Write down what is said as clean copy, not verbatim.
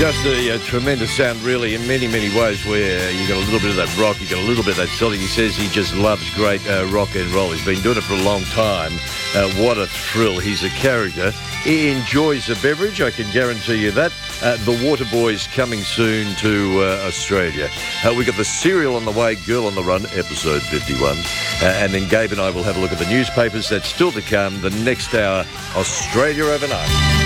Just a tremendous sound, really, in many, many ways, where you got a little bit of that rock, you got a little bit of that Celtic. He says he just loves great rock and roll. He's been doing it for a long time. What a thrill. He's a character. He enjoys a beverage, I can guarantee you that. The Waterboys coming soon to Australia. We've got the Serial on the way, Girl on the Run, episode 51. And then Gabe and I will have a look at the newspapers. That's still to come. The next hour, Australia Overnight.